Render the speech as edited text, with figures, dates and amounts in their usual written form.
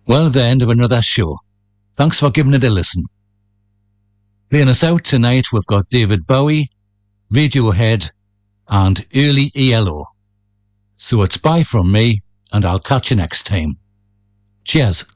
Well, the end of another show. Thanks for giving it a listen. Playing us out tonight, we've got David Bowie, Radiohead, and early ELO. So it's bye from me, and I'll catch you next time. Cheers.